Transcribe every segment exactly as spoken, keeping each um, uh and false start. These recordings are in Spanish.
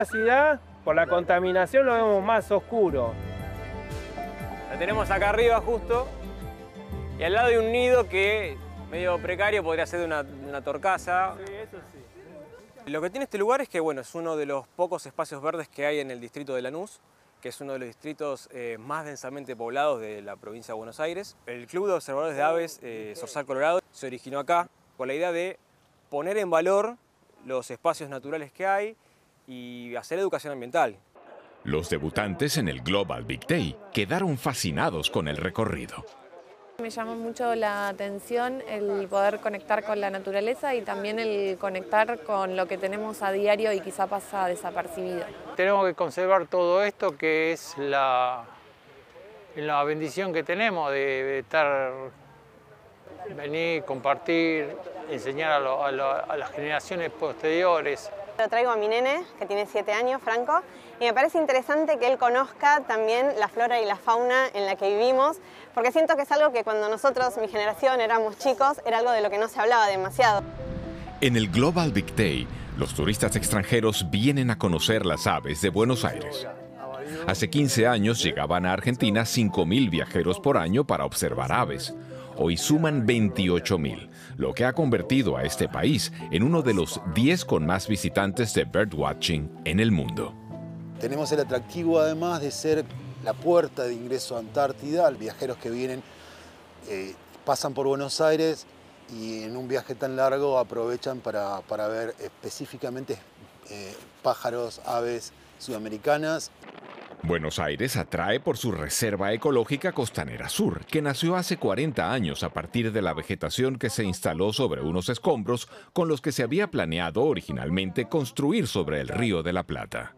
Por la contaminación lo vemos más oscuro. La tenemos acá arriba justo y al lado hay un nido que medio precario, podría ser de una, de una torcaza. Sí, eso sí. Lo que tiene este lugar es que bueno, es uno de los pocos espacios verdes que hay en el distrito de Lanús, que es uno de los distritos eh, más densamente poblados de la provincia de Buenos Aires. El Club de Observadores de Aves eh, Zorzal Colorado se originó acá con la idea de poner en valor los espacios naturales que hay y hacer educación ambiental. Los debutantes en el Global Big Day quedaron fascinados con el recorrido. Me llamó mucho la atención el poder conectar con la naturaleza y también el conectar con lo que tenemos a diario y quizá pasa desapercibido. Tenemos que conservar todo esto que es la, la bendición que tenemos de, de estar, venir, compartir, enseñar a, lo, a, lo, a las generaciones posteriores. Lo traigo a mi nene, que tiene siete años, Franco, y me parece interesante que él conozca también la flora y la fauna en la que vivimos, porque siento que es algo que cuando nosotros, mi generación, éramos chicos, era algo de lo que no se hablaba demasiado. En el Global Big Day, los turistas extranjeros vienen a conocer las aves de Buenos Aires. Hace quince años llegaban a Argentina cinco mil viajeros por año para observar aves. Hoy suman veintiocho mil, lo que ha convertido a este país en uno de los diez con más visitantes de birdwatching en el mundo. Tenemos el atractivo además de ser la puerta de ingreso a Antártida. Viajeros que vienen, eh, pasan por Buenos Aires y en un viaje tan largo aprovechan para, para ver específicamente eh, pájaros, aves sudamericanas. Buenos Aires atrae por su Reserva Ecológica Costanera Sur, que nació hace cuarenta años a partir de la vegetación que se instaló sobre unos escombros con los que se había planeado originalmente construir sobre el Río de la Plata.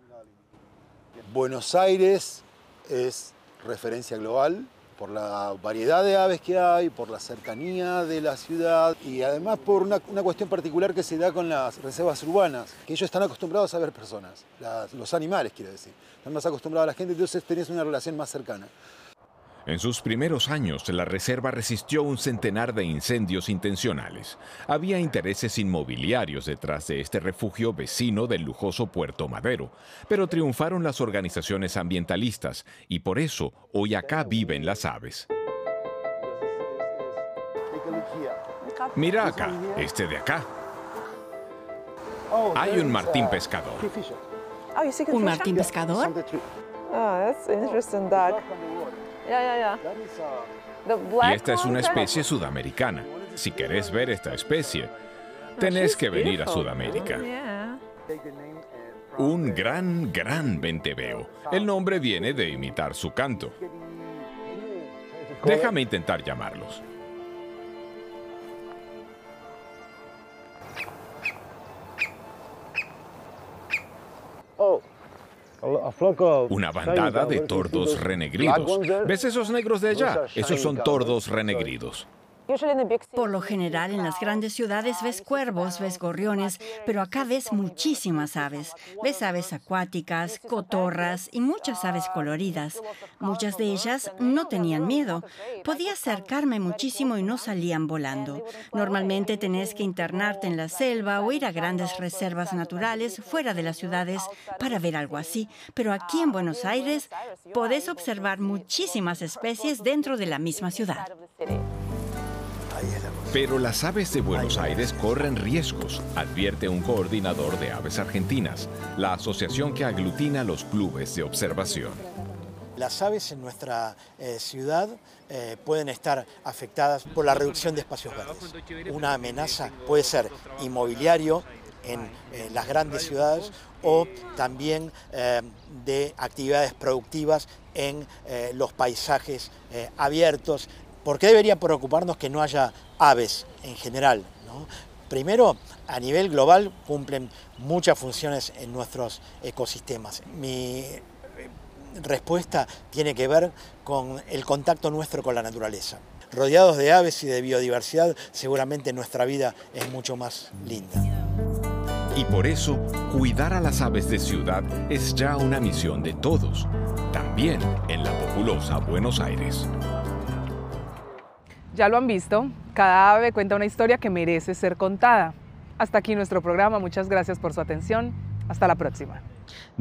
Buenos Aires es referencia global por la variedad de aves que hay, por la cercanía de la ciudad y además por una, una cuestión particular que se da con las reservas urbanas, que ellos están acostumbrados a ver personas, las, los animales quiero decir, están más acostumbrados a la gente, entonces tenés una relación más cercana. En sus primeros años, la reserva resistió un centenar de incendios intencionales. Había intereses inmobiliarios detrás de este refugio vecino del lujoso Puerto Madero, pero triunfaron las organizaciones ambientalistas y por eso hoy acá viven las aves. Mira acá, este de acá. Hay un martín pescador. ¿Un martín pescador? Y esta es una especie sudamericana. Si querés ver esta especie, tenés que venir a Sudamérica. Un gran, gran venteveo. El nombre viene de imitar su canto. Déjame intentar llamarlos. Una bandada de tordos renegridos. ¿Ves esos negros de allá? Esos son tordos renegridos. Por lo general, en las grandes ciudades ves cuervos, ves gorriones, pero acá ves muchísimas aves. Ves aves acuáticas, cotorras y muchas aves coloridas. Muchas de ellas no tenían miedo. Podía acercarme muchísimo y no salían volando. Normalmente tenés que internarte en la selva o ir a grandes reservas naturales fuera de las ciudades para ver algo así. Pero aquí en Buenos Aires podés observar muchísimas especies dentro de la misma ciudad. Pero las aves de Buenos Aires corren riesgos, advierte un coordinador de aves argentinas, la asociación que aglutina los clubes de observación. Las aves en nuestra eh, ciudad eh, pueden estar afectadas por la reducción de espacios verdes. Una amenaza puede ser inmobiliario en eh, las grandes ciudades o también eh, de actividades productivas en eh, los paisajes eh, abiertos. ¿Por qué debería preocuparnos que no haya aves en general, ¿no? Primero, a nivel global cumplen muchas funciones en nuestros ecosistemas. Mi respuesta tiene que ver con el contacto nuestro con la naturaleza. Rodeados de aves y de biodiversidad, seguramente nuestra vida es mucho más linda. Y por eso, cuidar a las aves de ciudad es ya una misión de todos, también en la populosa Buenos Aires. Ya lo han visto, cada ave cuenta una historia que merece ser contada. Hasta aquí nuestro programa, muchas gracias por su atención, hasta la próxima.